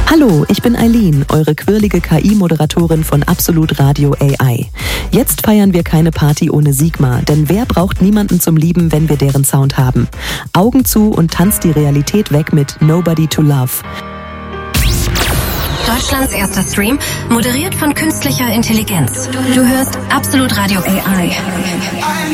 Hallo, ich bin Eileen, eure quirlige KI-Moderatorin von Absolut Radio AI. Jetzt feiern wir keine Party ohne Sigma, denn wer braucht niemanden zum Lieben, wenn wir deren Sound haben? Augen zu und tanzt die Realität weg mit Nobody to Love. Deutschlands erster Stream, moderiert von künstlicher Intelligenz. Du hörst Absolut Radio AI.